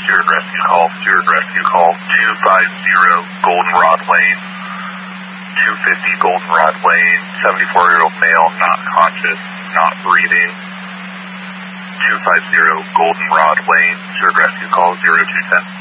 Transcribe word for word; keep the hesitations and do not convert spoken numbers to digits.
Stewart Rescue Call, Stewart Rescue Call, two five zero Goldenrod Lane, two fifty Goldenrod Lane, seventy-four-year-old male, not conscious, not breathing, two five zero Goldenrod Lane, Stewart Rescue Call, zero two ten.